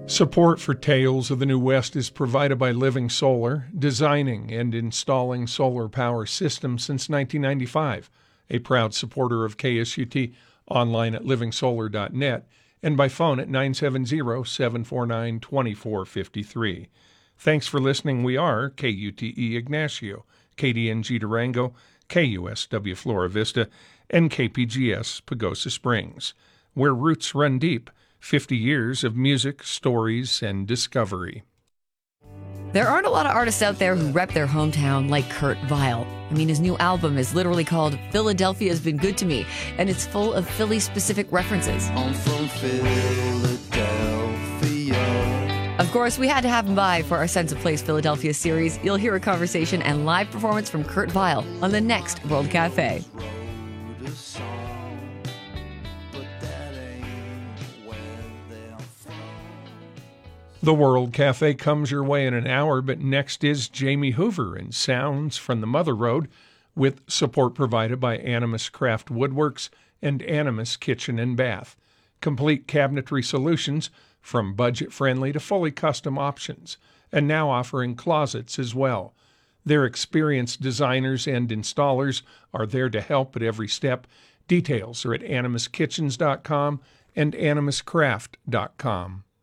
Support for Tales of the New West is provided by Living Solar, designing and installing solar power systems since 1995, a proud supporter of KSUT, online at livingsolar.net, and by phone at 970-749-2453. Thanks for listening. We are KUTE Ignacio, KDNG Durango, KUSW Flora Vista, and KPGS Pagosa Springs, where roots run deep. 50 years of music, stories, and discovery. There aren't a lot of artists out there who rep their hometown like Kurt Vile. I mean, his new album is literally called Philadelphia's Been Good to Me, and it's full of Philly-specific references. I'm from Philadelphia. Of course, we had to have him by for our Sense of Place Philadelphia series. You'll hear a conversation and live performance from Kurt Vile on the next World Cafe. The World Cafe comes your way in an hour, but next is Jamie Hoover and Sounds from the Mother Road, with support provided by Animus Craft Woodworks and Animus Kitchen and Bath. Complete cabinetry solutions from budget-friendly to fully custom options, and now offering closets as well. Their experienced designers and installers are there to help at every step. Details are at animuskitchens.com and animuscraft.com.